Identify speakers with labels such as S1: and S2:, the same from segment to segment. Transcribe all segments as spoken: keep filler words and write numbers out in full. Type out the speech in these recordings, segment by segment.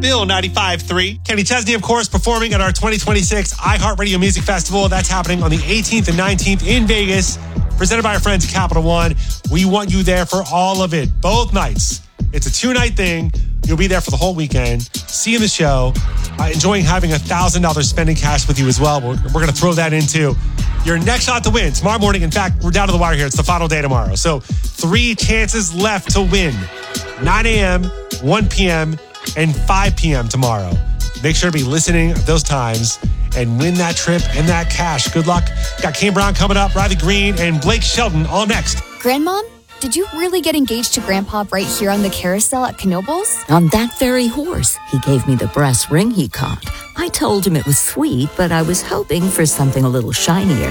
S1: Bill ninety-five point three. Kenny Chesney, of course, performing at our twenty twenty-six iHeartRadio Music Festival. That's happening on the eighteenth and nineteenth in Vegas, presented by our friends at Capital One. We want you there for all of it, both nights. It's a two-night thing. You'll be there for the whole weekend, seeing the show, uh, enjoying having one thousand dollars spending cash with you as well. We're, we're going to throw that into your next shot to win tomorrow morning. In fact, we're down to the wire here. It's the final day tomorrow. So three chances left to win. nine a.m., one p.m., and five p.m. tomorrow. Make sure to be listening at those times and win that trip and that cash. Good luck. Got Kane Brown coming up, Riley Green, and Blake Shelton all next.
S2: Grandmom, did you really get engaged to Grandpa right here on the carousel at Knoebels?
S3: On that very horse. He gave me the brass ring he caught. I told him it was sweet, but I was hoping for something a little shinier.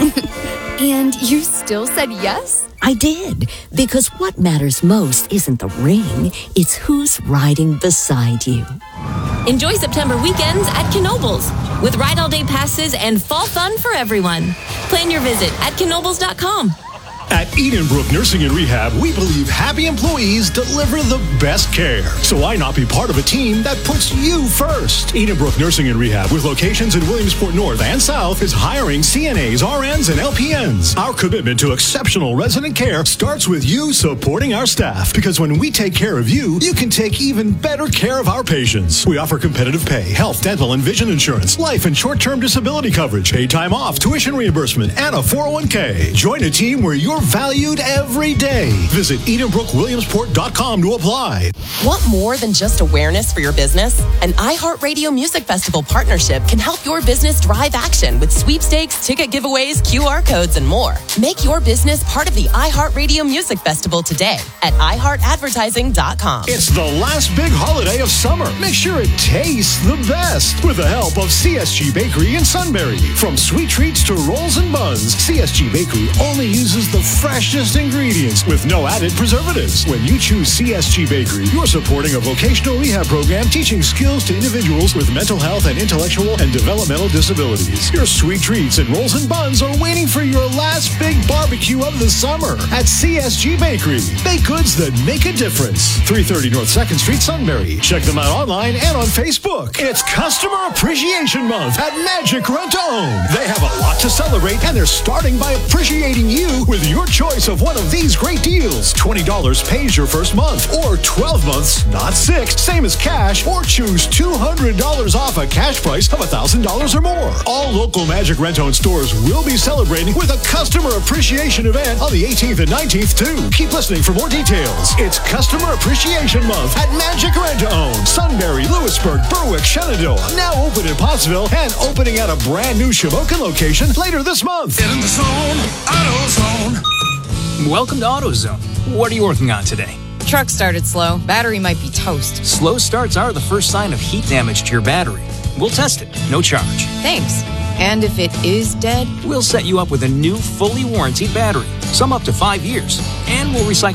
S2: And you still said yes?
S3: I did, because what matters most isn't the ring, it's who's riding beside you.
S4: Enjoy September weekends at Knoebels with Ride All Day passes and fall fun for everyone. Plan your visit at knoebels dot com.
S5: At Edenbrook Nursing and Rehab, we believe happy employees deliver the best care. So why not be part of a team that puts you first? Edenbrook Nursing and Rehab, with locations in Williamsport North and South, is hiring C N As, R Ns, and L P Ns. Our commitment to exceptional resident care starts with you supporting our staff. Because when we take care of you, you can take even better care of our patients. We offer competitive pay, health, dental, and vision insurance, life and short-term disability coverage, paid time off, tuition reimbursement, and a four oh one k. Join a team where you're valued every day. Visit edenbrook williamsport dot com to apply.
S6: Want more than just awareness for your business? An iHeartRadio Music Festival partnership can help your business drive action with sweepstakes, ticket giveaways, Q R codes, and more. Make your business part of the iHeartRadio Music Festival today at i heart advertising dot com.
S5: It's the last big holiday of summer. Make sure it tastes the best with the help of C S G Bakery in Sunbury. From sweet treats to rolls and buns, C S G Bakery only uses the freshest ingredients with no added preservatives. When you choose C S G Bakery, you're supporting a vocational rehab program teaching skills to individuals with mental health and intellectual and developmental disabilities. Your sweet treats and rolls and buns are waiting for your last big barbecue of the summer at C S G Bakery. Baked goods that make a difference. three thirty North second Street, Sunbury. Check them out online and on Facebook. It's Customer Appreciation Month at Magic Rent-A-Own. They have a lot to celebrate, and they're starting by appreciating you with your choice of one of these great deals. twenty dollars pays your first month, or twelve months, not six, same as cash, or choose two hundred dollars off a cash price of one thousand dollars or more. All local Magic Rent-A-Own stores will be celebrating with a Customer Appreciation event on the eighteenth and nineteenth, too. Keep listening for more details. It's Customer Appreciation Month at Magic Rent-A-Own. Sunbury, Lewisburg, Berwick, Shenandoah. Now open in Pottsville and opening at a brand new Shamokin location later this month.
S7: Get in the zone, AutoZone.
S8: Welcome to AutoZone. What are you working on today?
S9: Truck started slow. Battery might be toast.
S8: Slow starts are the first sign of heat damage to your battery. We'll test it, no charge.
S9: Thanks. And if it is dead?
S8: We'll set you up with a new, fully warranted battery, some up to five years, and we'll recycle